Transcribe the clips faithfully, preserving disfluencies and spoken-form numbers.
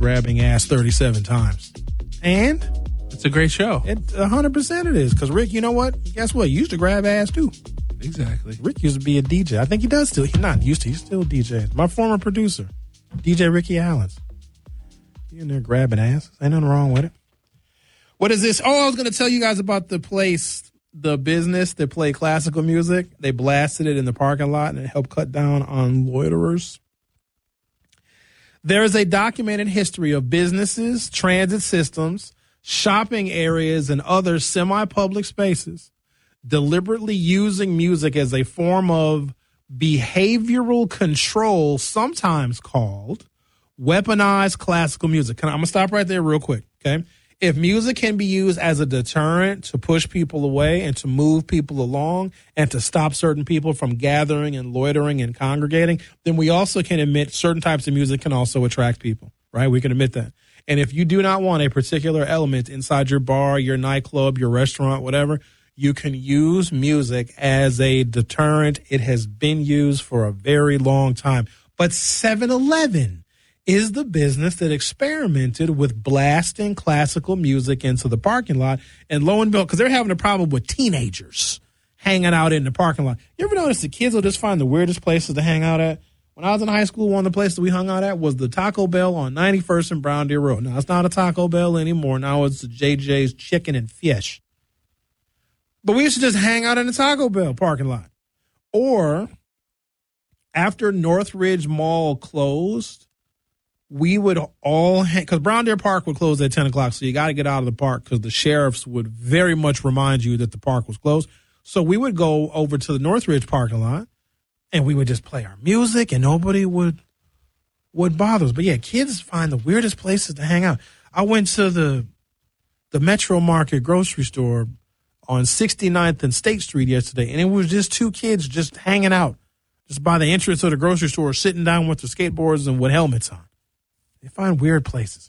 grabbing ass thirty-seven times. And it's a great show. It one hundred percent it is. Because Rick, you know what? Guess what? He used to grab ass too. Exactly. Rick used to be a D J. I think he does still. He's not used to. He's still a D J. My former producer, D J Ricky Allens. He in there grabbing ass. Ain't nothing wrong with it. What is this? Oh, I was going to tell you guys about the place, the business that played classical music. They blasted it in the parking lot and it helped cut down on loiterers. There is a documented history of businesses, transit systems, shopping areas, and other semi-public spaces deliberately using music as a form of behavioral control, sometimes called weaponized classical music. Can I, I'm going to stop right there real quick, okay? If music can be used as a deterrent to push people away and to move people along and to stop certain people from gathering and loitering and congregating, then we also can admit certain types of music can also attract people, right? We can admit that. And if you do not want a particular element inside your bar, your nightclub, your restaurant, whatever, you can use music as a deterrent. It has been used for a very long time. But seven eleven is the business that experimented with blasting classical music into the parking lot. And lo and behold, because they're having a problem with teenagers hanging out in the parking lot. You ever notice the kids will just find the weirdest places to hang out at? When I was in high school, one of the places we hung out at was the Taco Bell on ninety-first and Brown Deer Road. Now, it's not a Taco Bell anymore. Now it's the J J's Chicken and Fish. But we used to just hang out in the Taco Bell parking lot. Or after Northridge Mall closed, we would all hang, because Brown Deer Park would close at ten o'clock, so you got to get out of the park because the sheriffs would very much remind you that the park was closed. So we would go over to the Northridge parking lot, and we would just play our music, and nobody would would bother us. But, yeah, kids find the weirdest places to hang out. I went to the the Metro Market grocery store on sixty-ninth and State Street yesterday, and it was just two kids just hanging out, just by the entrance of the grocery store, sitting down with their skateboards and with helmets on. They find weird places.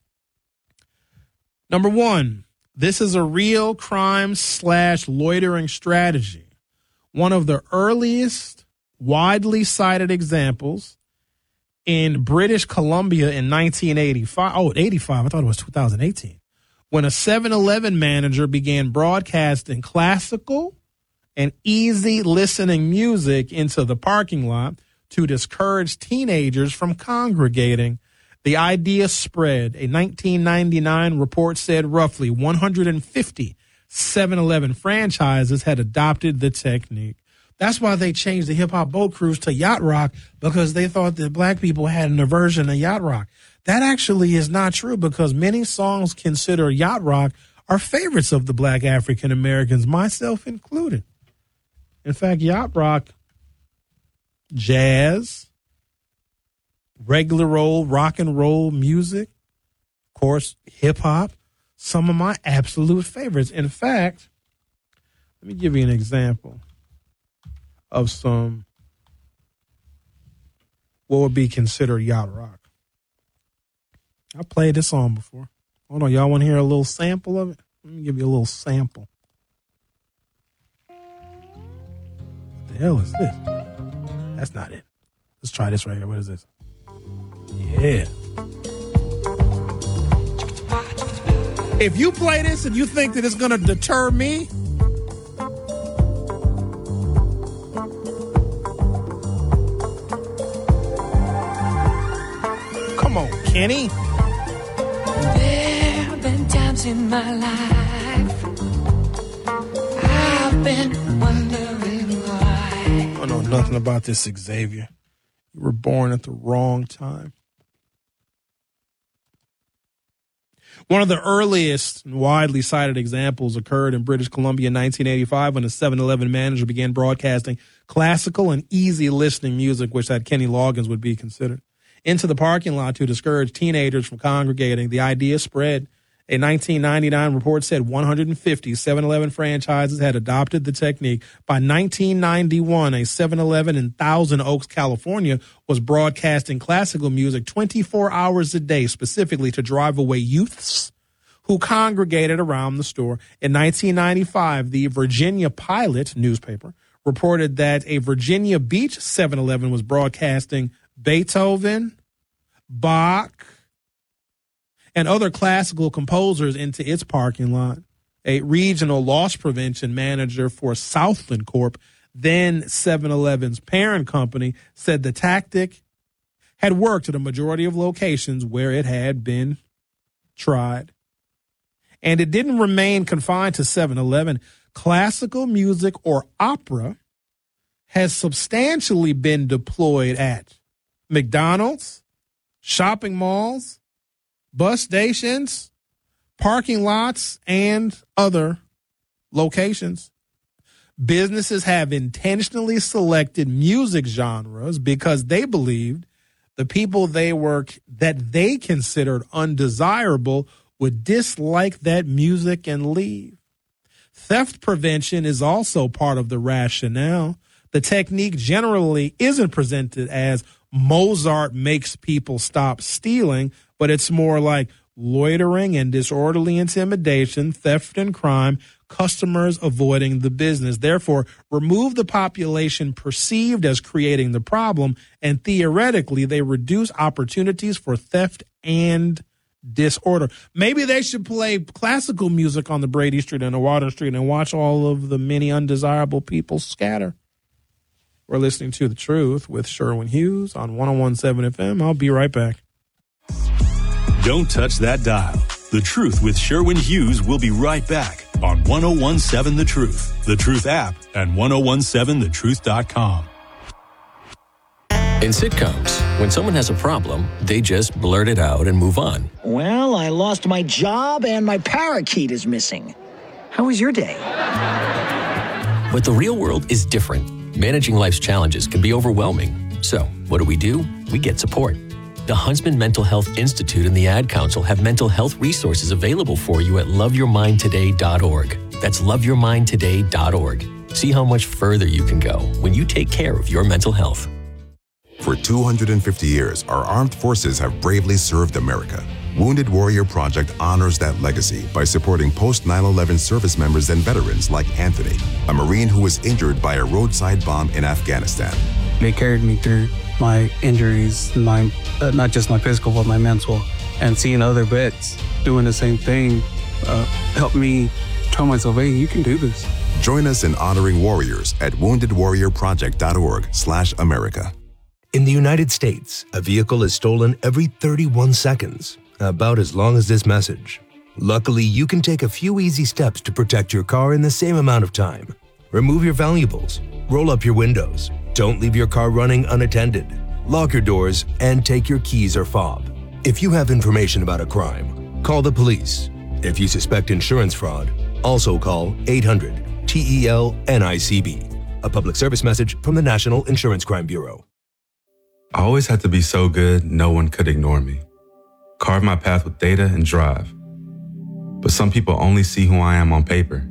Number one, this is a real crime slash loitering strategy. One of the earliest widely cited examples in British Columbia in nineteen eighty-five. Oh, eighty-five. I thought it was two thousand eighteen. When a seven eleven manager began broadcasting classical and easy listening music into the parking lot to discourage teenagers from congregating. The idea spread. A nineteen ninety-nine report said roughly one hundred fifty seven eleven franchises had adopted the technique. That's why they changed the hip-hop boat cruise to yacht rock, because they thought that black people had an aversion to yacht rock. That actually is not true, because many songs considered yacht rock are favorites of the black African Americans, myself included. In fact, yacht rock, jazz, regular old rock and roll music, of course, hip hop, some of my absolute favorites. In fact, let me give you an example of some what would be considered yacht rock. I played this song before. Hold on, y'all want to hear a little sample of it? Let me give you a little sample. What the hell is this? That's not it. Let's try this right here. What is this? Yeah. If you play this and you think that it's going to deter me, come on, Kenny. There have been times in my life I've been wondering why. I don't know nothing about this, Xavier. You were born at the wrong time. One of the earliest and widely cited examples occurred in British Columbia in nineteen eighty-five when a seven eleven manager began broadcasting classical and easy listening music, which that Kenny Loggins would be considered, into the parking lot to discourage teenagers from congregating. The idea spread. A nineteen ninety-nine report said one hundred fifty seven eleven franchises had adopted the technique. By nineteen ninety-one, a seven eleven in Thousand Oaks, California, was broadcasting classical music twenty-four hours a day, specifically to drive away youths who congregated around the store. In nineteen ninety-five, the Virginia Pilot newspaper reported that a Virginia Beach seven eleven was broadcasting Beethoven, Bach, and other classical composers into its parking lot. A regional loss prevention manager for Southland Corp, then seven eleven's parent company, said the tactic had worked at a majority of locations where it had been tried. And it didn't remain confined to seven eleven. Classical music or opera has substantially been deployed at McDonald's, shopping malls, bus stations, parking lots, and other locations. Businesses have intentionally selected music genres because they believed the people they work that they considered undesirable would dislike that music and leave. Theft prevention is also part of the rationale. The technique generally isn't presented as Mozart makes people stop stealing, but it's more like loitering and disorderly intimidation, theft and crime, customers avoiding the business. Therefore, remove the population perceived as creating the problem, and theoretically, they reduce opportunities for theft and disorder. Maybe they should play classical music on the Brady Street and the Water Street and watch all of the many undesirable people scatter. We're listening to The Truth with Sherwin Hughes on one oh one point seven F M. I'll be right back. Don't touch that dial. The Truth with Sherwin Hughes will be right back on one oh one point seven The Truth, The Truth app, and ten seventeen the truth dot com. In sitcoms, when someone has a problem, they just blurt it out and move on. Well, I lost my job and my parakeet is missing. How was your day? But the real world is different. Managing life's challenges can be overwhelming. So, what do we do? We get support. The Huntsman Mental Health Institute and the Ad Council have mental health resources available for you at love your mind today dot org. That's love your mind today dot org. See how much further you can go when you take care of your mental health. For two hundred fifty years, our armed forces have bravely served America. Wounded Warrior Project honors that legacy by supporting post nine eleven service members and veterans like Anthony, a Marine who was injured by a roadside bomb in Afghanistan. They carried me through my injuries, my uh, not just my physical, but my mental. And seeing other vets doing the same thing uh, helped me tell myself, hey, you can do this. Join us in honoring warriors at wounded warrior project dot org slash America. In the United States, a vehicle is stolen every thirty-one seconds, about as long as this message. Luckily, you can take a few easy steps to protect your car in the same amount of time. Remove your valuables, roll up your windows, don't leave your car running unattended, lock your doors, and take your keys or fob. If you have information about a crime, call the police. If you suspect insurance fraud, also call eight hundred T E L N I C B. A public service message from the National Insurance Crime Bureau. I always had to be so good, no one could ignore me. Carve my path with data and drive. But some people only see who I am on paper.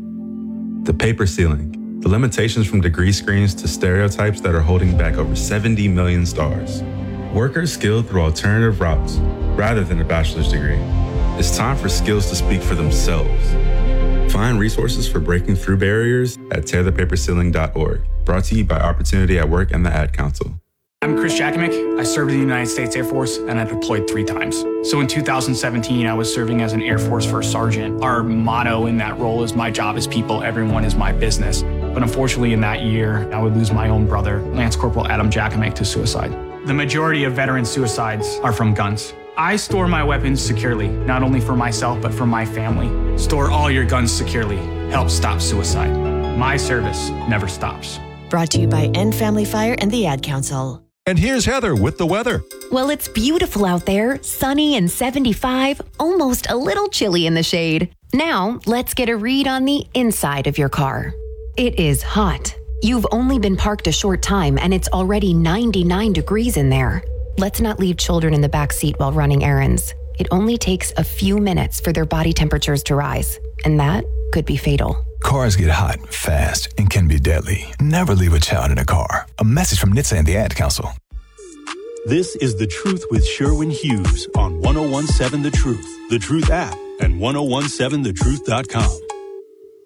The paper ceiling, the limitations from degree screens to stereotypes that are holding back over seventy million stars. Workers skilled through alternative routes rather than a bachelor's degree. It's time for skills to speak for themselves. Find resources for breaking through barriers at tear the paper ceiling dot org. Brought to you by Opportunity at Work and the Ad Council. I'm Chris Jakimick. I served in the United States Air Force and I deployed three times. So in two thousand seventeen, I was serving as an Air Force First Sergeant. Our motto in that role is my job is people, everyone is my business. But unfortunately in that year, I would lose my own brother, Lance Corporal Adam Jakimick, to suicide. The majority of veteran suicides are from guns. I store my weapons securely, not only for myself, but for my family. Store all your guns securely. Help stop suicide. My service never stops. Brought to you by End Family Fire and the Ad Council. And here's Heather with the weather. Well, it's beautiful out there, sunny and seventy-five, almost a little chilly in the shade. Now, let's get a read on the inside of your car. It is hot. You've only been parked a short time and it's already ninety-nine degrees in there. Let's not leave children in the back seat while running errands. It only takes a few minutes for their body temperatures to rise, and that could be fatal. Cars get hot, fast, and can be deadly. Never leave a child in a car. A message from N H T S A and the Ad Council. This is The Truth with Sherwin Hughes on ten seventeen The Truth, The Truth app, and ten seventeen the truth dot com.